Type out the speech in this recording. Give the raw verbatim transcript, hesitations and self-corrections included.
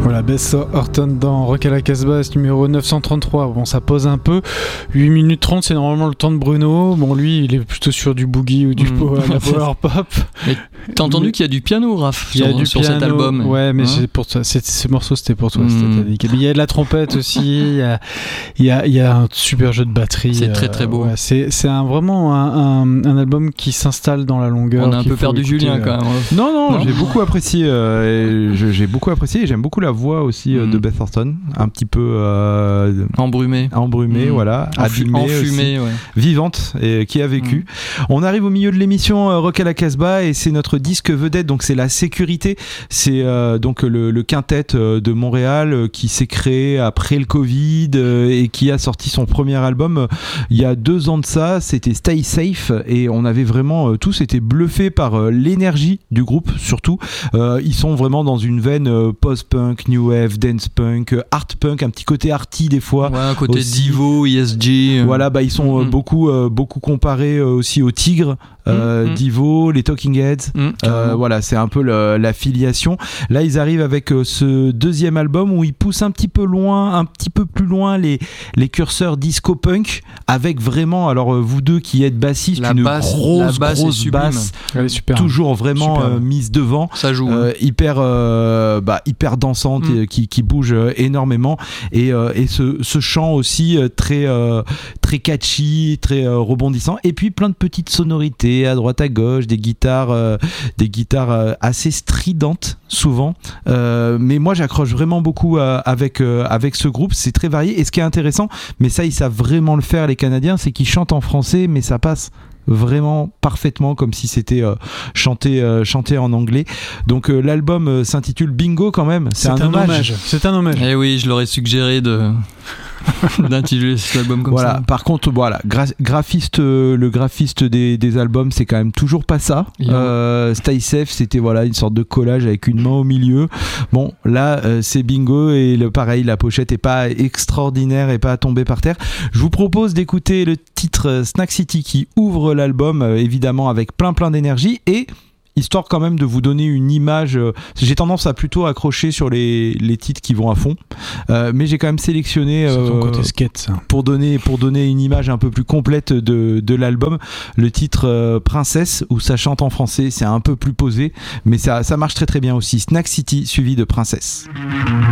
Voilà, Bess Orton dans Rock à la Casbah, numéro neuf cent trente-trois. Bon, ça pose un peu. huit minutes trente, c'est normalement le temps de Bruno. Bon, lui, il est plutôt sur du boogie ou du mmh. power, la power pop. Mais t'as entendu mais... qu'il y a du piano, Raph, il y a sur, du sur piano, cet album. Ouais, mais hein c'est pour toi. C'est, ce morceau, c'était pour toi. Mmh. C'était il y a de la trompette aussi. Il y a, il y a, il y a un super jeu de batterie. C'est très très beau. Euh, ouais, c'est, c'est un, vraiment un, un, un album qui s'installe dans la longueur. On a un peu perdu écouter, Julien euh... quand même. Non, non, non, j'ai beaucoup apprécié. Euh, et je, j'ai beaucoup apprécié. Et j'aime beaucoup la voix aussi euh, mmh. de Beth Orton, un petit peu euh, embrumée, embrumée, mmh. voilà, Enfu- enfumée, ouais. vivante et qui a vécu. Mmh. On arrive au milieu de l'émission euh, Rock à la Casbah et c'est notre disque vedette, donc c'est La Sécurité. C'est euh, donc le, le quintet euh, de Montréal euh, qui s'est créé après le Covid euh, et qui a sorti son premier album euh, il y a deux ans de ça. C'était Stay Safe et on avait vraiment euh, tous été bluffés par euh, l'énergie du groupe, surtout. Euh, ils sont vraiment dans une veine euh, post-punk, new wave, dance punk, euh, art punk, un petit côté arty des fois. Ouais, un côté aussi. Divo, E S G. Euh... Voilà, bah ils sont euh, mm-hmm. beaucoup euh, beaucoup comparés euh, aussi aux Tigres. Euh, mm-hmm. Divo, les Talking Heads, mm-hmm. euh, voilà, c'est un peu le, la filiation. Là, ils arrivent avec euh, ce deuxième album où ils poussent un petit peu loin, un petit peu plus loin les les curseurs disco punk, avec vraiment, alors euh, vous deux qui êtes bassistes, la une basse, grosse la basse grosse basse, elle est super, toujours vraiment euh, mise devant. Ça joue, euh, hein. hyper euh, bah hyper dansante, mm. et, qui qui bouge euh, énormément et euh, et ce ce chant aussi euh, très euh, très catchy, très euh, rebondissant, et puis plein de petites sonorités à droite à gauche, des guitares euh, des guitares euh, assez stridentes souvent, euh, mais moi j'accroche vraiment beaucoup euh, avec euh, avec ce groupe. C'est très varié et ce qui est intéressant, mais ça ils savent vraiment le faire les Canadiens, c'est qu'ils chantent en français mais ça passe vraiment parfaitement comme si c'était euh, chanté euh, chanté en anglais. Donc euh, l'album euh, s'intitule Bingo quand même. C'est, c'est un, un hommage. hommage. C'est un hommage. Eh oui, je leur ai suggéré de d'intituler cet album comme voilà. ça. Par contre, voilà, gra- graphiste, euh, le graphiste des, des albums, c'est quand même toujours pas ça. Euh, Stay Safe, c'était voilà une sorte de collage avec une main au milieu. Bon, là, euh, c'est Bingo et le pareil, la pochette est pas extraordinaire et pas tombée par terre. Je vous propose d'écouter le titre euh, Snack City qui ouvre l'album, euh, évidemment avec plein plein d'énergie et histoire quand même de vous donner une image. Euh, j'ai tendance à plutôt accrocher sur les, les titres qui vont à fond, euh, mais j'ai quand même sélectionné euh, c'est ton côté skate, ça. pour donner pour donner une image un peu plus complète de de l'album. Le titre euh, Princesse, où ça chante en français, c'est un peu plus posé, mais ça ça marche très très bien aussi. Snack City suivi de Princesse.